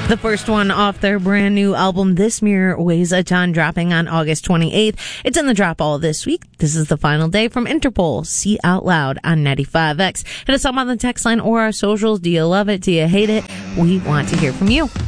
The first one off their brand new album, This Mirror Weighs a Ton, dropping on August 28th. It's in the drop all this week. This is the final day from Interpol. See Out Loud on 95X. Hit us up on the text line or our socials. Do you love it? Do you hate it? We want to hear from you.